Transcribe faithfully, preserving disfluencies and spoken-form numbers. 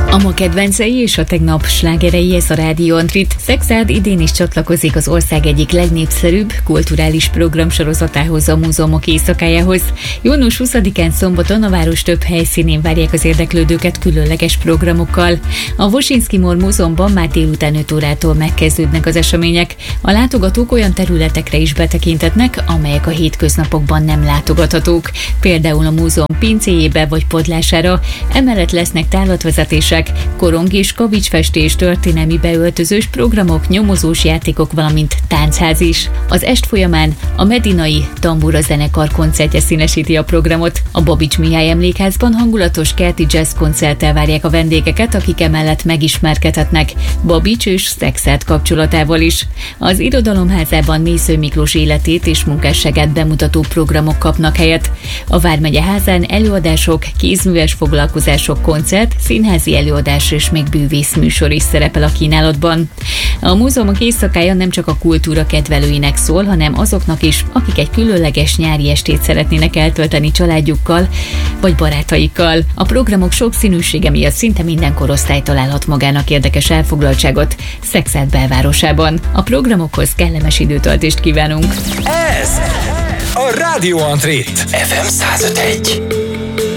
A ma kedvencei és a tegnap slágerei, ez a Rádió Antrit. Szexárd idén is csatlakozik az ország egyik legnépszerűbb kulturális programsorozatához, a Múzeumok Éjszakájához. június huszadikán szombaton a város több helyszínén várják az érdeklődőket különleges programokkal. A Woszyński Mor Múzeumban már délután öt órától megkezdődnek az események. A látogatók olyan területekre is betekinthetnek, amelyek a hétköznapokban nem látogathatók. Például a múzeum pincéjébe vagy padlására. Emellett lesznek tárlatvezetések, korong- és kavicsfestés, történelmi beöltözős programok, nyomozós játékok, valamint táncház is. Az est folyamán a Medinai Tambura zenekar koncertje színesíti a programot. A Babits Mihály Emlékházban hangulatos kerti jazz koncerttel várják a vendégeket, akik emellett megismerkedhetnek Babits és Szexárd kapcsolatával is. Az Irodalomházában Mészöly Miklós életét és munkásságát bemutató programok kapnak helyet. A Vármegye házán előadások, kézműves foglalkozások, koncert, színházi előadás és még bűvészműsor is szerepel a kínálatban. A Múzeumok Éjszakája nem csak a kultúra kedvelőinek szól, hanem azoknak is, akik egy különleges nyári estét szeretnének eltölteni családjukkal vagy barátaikkal. A programok sokszínűsége miatt szinte minden korosztály találhat magának érdekes elfoglaltságot Szexárd belvárosában. A programokhoz kellemes időtöltést kívánunk! Ez a Rádió Antrit ef em száz öt egy.